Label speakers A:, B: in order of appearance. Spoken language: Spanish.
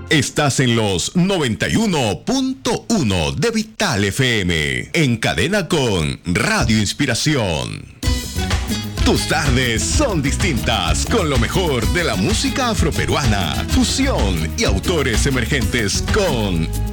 A: Estás en los 91.1 de Vital FM, en cadena con Radio Inspiración. Tus tardes son distintas con lo mejor de la música afroperuana, fusión y autores emergentes con